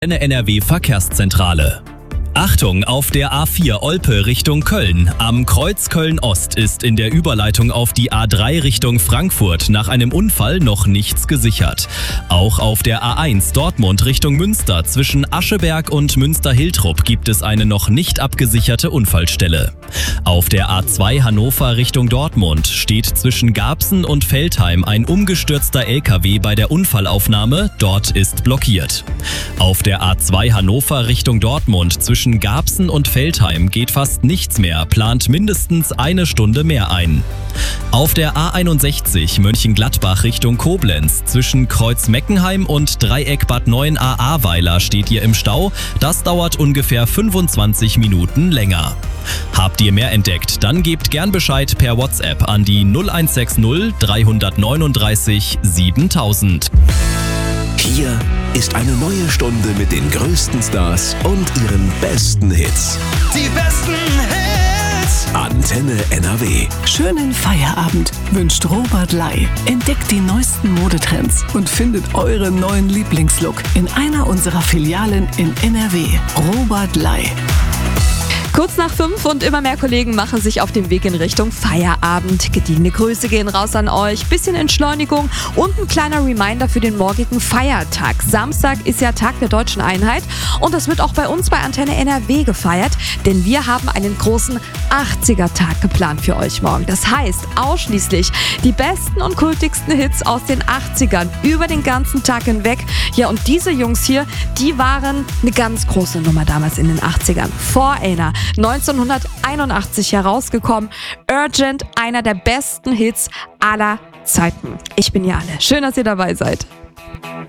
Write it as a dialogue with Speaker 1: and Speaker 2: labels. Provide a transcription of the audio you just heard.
Speaker 1: Eine NRW-Verkehrszentrale. Achtung, auf der A4 Olpe Richtung Köln. Am Kreuz Köln-Ost ist in der Überleitung auf die A3 Richtung Frankfurt nach einem Unfall noch nichts gesichert. Auch auf der A1 Dortmund Richtung Münster zwischen Ascheberg und Münster-Hiltrup gibt es eine noch nicht abgesicherte Unfallstelle. Auf der A2 Hannover Richtung Dortmund steht zwischen Garbsen und Veltheim ein umgestürzter LKW bei der Unfallaufnahme. Dort ist blockiert. Auf der A2 Hannover Richtung Dortmund zwischen Garbsen und Veltheim geht fast nichts mehr, plant mindestens eine Stunde mehr ein. Auf der A61 Mönchengladbach Richtung Koblenz zwischen Kreuz Meckenheim und Dreieck Bad 9a Ahrweiler steht ihr im Stau. Das dauert ungefähr 25 Minuten länger. Habt ihr mehr entdeckt? Dann gebt gern Bescheid per WhatsApp an die 0160 339 7000.
Speaker 2: Hier ist eine neue Stunde mit den größten Stars und ihren besten Hits.
Speaker 3: Die besten Hits!
Speaker 2: Antenne NRW.
Speaker 4: Schönen Feierabend wünscht Robert Lai. Entdeckt die neuesten Modetrends und findet euren neuen Lieblingslook in einer unserer Filialen in NRW. Robert Lai.
Speaker 5: Kurz nach 5 und immer mehr Kollegen machen sich auf den Weg in Richtung Feierabend. Gediegene Grüße gehen raus an euch, bisschen Entschleunigung und ein kleiner Reminder für den morgigen Feiertag. Samstag ist ja Tag der Deutschen Einheit und das wird auch bei uns bei Antenne NRW gefeiert, denn wir haben einen großen 80er-Tag geplant für euch morgen. Das heißt ausschließlich die besten und kultigsten Hits aus den 80ern über den ganzen Tag hinweg. Ja, und diese Jungs hier, die waren eine ganz große Nummer damals in den 80ern. Foreigner, 1981 herausgekommen. Urgent, einer der besten Hits aller Zeiten. Ich bin Jane. Schön, dass ihr dabei seid.